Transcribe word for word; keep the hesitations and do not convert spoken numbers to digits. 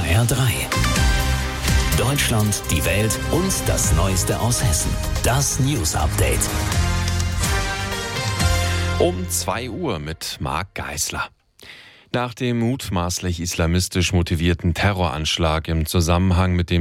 R drei. Deutschland, die Welt und das Neueste aus Hessen. Das News Update. Um zwei Uhr mit Marc Geisler. Nach dem mutmaßlich islamistisch motivierten Terroranschlag im Zusammenhang mit dem